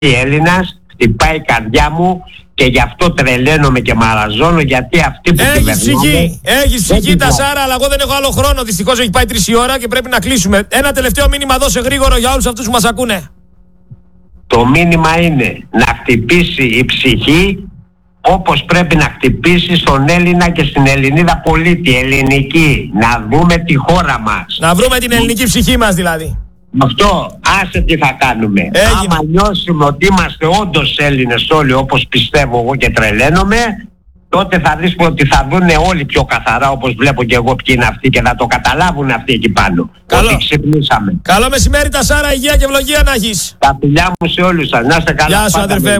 Έλληνας, χτυπάει η καρδιά μου και γι' αυτό τρελαίνομαι και μαραζώνω, γιατί αυτοί που κυβερνάνε... Έχεις ψυχή Τασάρα, αλλά εγώ δεν έχω άλλο χρόνο. Δυστυχώς έχει πάει 3 η ώρα και πρέπει να κλείσουμε. Ένα τελευταίο μήνυμα δώσε γρήγορο για όλους αυτούς που μας ακούνε. Το μήνυμα είναι να χτυπήσει η ψυχή όπως πρέπει να χτυπήσει στον Έλληνα και στην Ελληνίδα πολίτη, ελληνική. Να δούμε τη χώρα μας. Να βρούμε την ελληνική ψυχή μας δηλαδή. Αυτό, άσε τι θα κάνουμε. Άμα νιώσουμε ότι είμαστε όντως Έλληνες όλοι, όπως πιστεύω εγώ και τρελαίνομαι, τότε θα δεις ότι θα δούνε όλοι πιο καθαρά, όπως βλέπω και εγώ ποιοι είναι αυτοί, και θα το καταλάβουν αυτοί εκεί πάνω. Ότι ξυπνήσαμε. Καλό μεσημέρι Τασάρα, υγεία και ευλογία να έχεις. Τα φιλιά μου σε όλους σας. Να είστε καλά. Γεια σου αδερφέ μου.